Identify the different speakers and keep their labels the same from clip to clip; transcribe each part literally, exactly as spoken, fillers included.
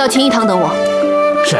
Speaker 1: 到秦一堂等我。
Speaker 2: 是。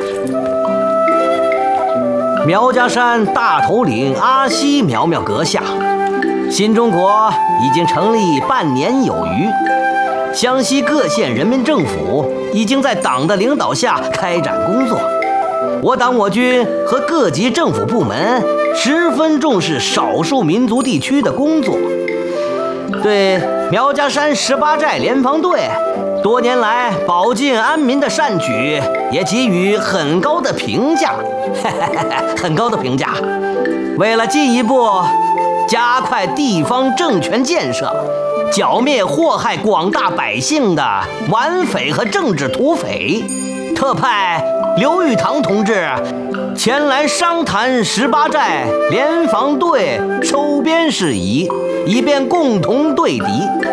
Speaker 2: 苗家山大头领阿西苗苗阁下，新中国已经成立半年有余，湘西各县人民政府已经在党的领导下开展工作。我党我军和各级政府部门十分重视少数民族地区的工作，对苗家山十八寨联防队多年来保境安民的善举也给予很高的评价，很高的评价。为了进一步加快地方政权建设，剿灭祸害广大百姓的顽匪和政治土匪，特派刘玉堂同志前来商谈十八寨联防队收编事宜，以便共同对敌。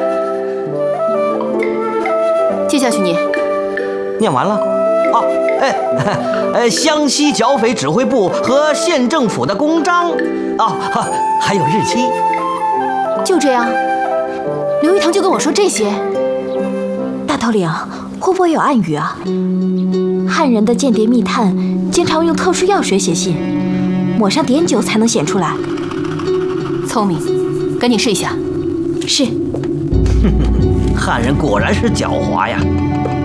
Speaker 1: 接下去念。
Speaker 2: 念完了。哦，哎，呃，湘西剿匪指挥部和县政府的公章，哦，还有日期。
Speaker 1: 就这样，刘玉堂就跟我说这些。
Speaker 3: 大头领，会不会有暗语啊？汉人的间谍密探经常用特殊药水写信，抹上碘酒才能显出来。
Speaker 1: 聪明，赶紧试一下。
Speaker 3: 是。
Speaker 2: 汉人果然是狡猾呀。